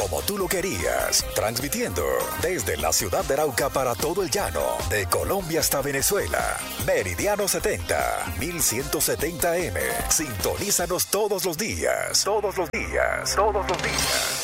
como tú lo querías, transmitiendo desde la ciudad de Arauca para todo el llano, de Colombia hasta Venezuela. Meridiano 70, 1170M. Sintonízanos todos los días, todos los días, todos los días.